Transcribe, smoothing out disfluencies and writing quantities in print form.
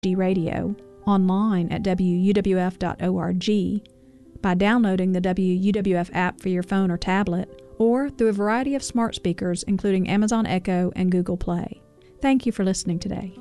Radio, online at wuwf.org, by downloading the WUWF app for your phone or tablet, or through a variety of smart speakers including Amazon Echo and Google Play. Thank you for listening today.